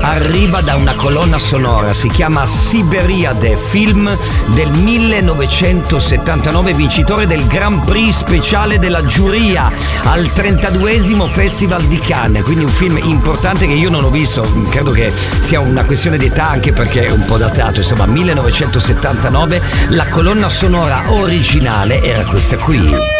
arriva da una colonna sonora, si chiama Siberiade, film del 1979, vincitore del Grand Prix speciale della giuria al 32esimo Festival di Cannes, quindi un film importante che io non ho visto, credo che sia una questione di età anche perché è un po' datato, insomma 1979, la colonna sonora originale era questa qui.